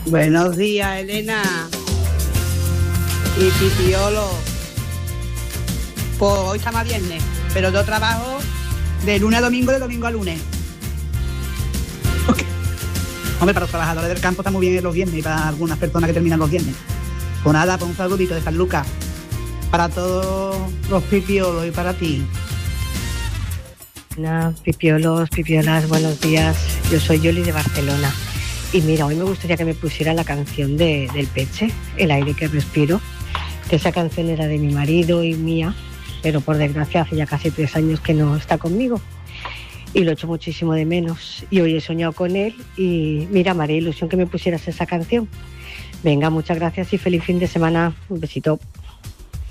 Buenos días, Elena y Pipiolo. Pues hoy estamos a viernes, pero yo trabajo de lunes a domingo, de domingo a lunes. Okay. Hombre, para los trabajadores del campo está muy bien los viernes y para algunas personas que terminan los viernes. Pues nada, pues un saludito de San Lucas para todos los pipiolos y para ti. Pipiolos, pipiolas, buenos días. Yo soy Yoli de Barcelona. Y mira, hoy me gustaría que me pusiera la canción del Peche, El aire que respiro, que esa canción era de mi marido y mía, pero por desgracia hace ya casi 3 años que no está conmigo y lo echo muchísimo de menos. Y hoy he soñado con él y mira, me haría ilusión que me pusieras esa canción. Venga, muchas gracias y feliz fin de semana. Un besito.